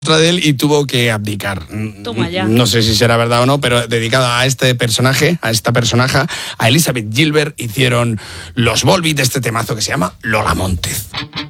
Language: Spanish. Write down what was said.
de él y tuvo que abdicar. Toma ya. No sé si será verdad o no, pero dedicado a este personaje, a esta personaje, a Elizabeth Gilbert, hicieron los Volbeat de este temazo que se llama Lola Montez.